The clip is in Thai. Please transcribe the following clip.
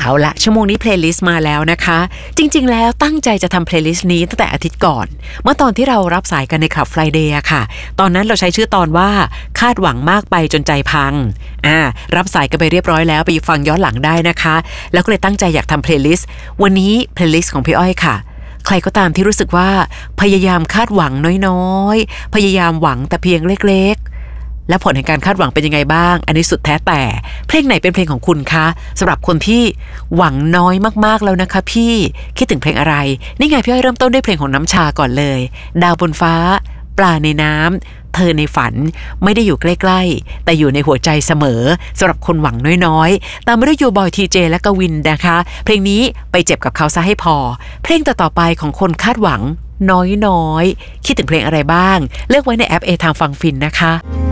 เอาละชั่วโมงนี้เพลย์ลิสต์มาแล้วนะคะจริงๆแล้วตั้งใจจะทำเพลย์ลิสต์นี้ตั้งแต่อาทิตย์ก่อนเมื่อตอนที่เรารับสายกันในคลับ Friday อะค่ะตอนนั้นเราใช้ชื่อตอนว่าคาดหวังมากไปจนใจพังรับสายกันไปเรียบร้อยแล้วไปฟังย้อนหลังได้นะคะแล้วก็เลยตั้งใจอยากทำเพลย์ลิสต์วันนี้เพลย์ลิสต์ของพี่อ้อยค่ะใครก็ตามที่รู้สึกว่าพยายามคาดหวังน้อยๆพยายามหวังแต่เพียงเล็กๆและผลแห่งการคาดหวังเป็นยังไงบ้างอันนี้สุดแท้แต่เพลงไหนเป็นเพลงของคุณคะสำหรับคนที่หวังน้อยมากๆแล้วนะคะพี่คิดถึงเพลงอะไรนี่ไงพี่อ้อยเริ่มต้นด้วยเพลงของน้ำชาก่อนเลยดาวบนฟ้าปลาในน้ำเธอในฝันไม่ได้อยู่ใกล้ๆแต่อยู่ในหัวใจเสมอสำหรับคนหวังน้อยๆตามมาด้วยโยบอยทีเจและกวินนะคะเพลงนี้ไปเจ็บกับเขาซะให้พอเพลงต่อไปของคนคาดหวังน้อยๆคิดถึงเพลงอะไรบ้างเลือกไว้ในแอป A ทางฟังฟินนะคะ